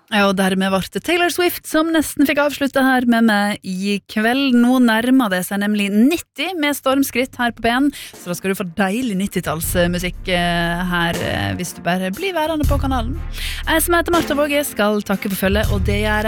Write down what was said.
Ja, og dermed var det Taylor Swift som nesten fikk avslutta her med meg I kveld. Nå nærmer det seg nemlig 90 med stormskritt her på P1, så da skal du få deilig 90-tallsmusikk her hvis du bare blir værende på kanalen. Jeg som heter Martha Våge skal takke for følget, og det gjør jeg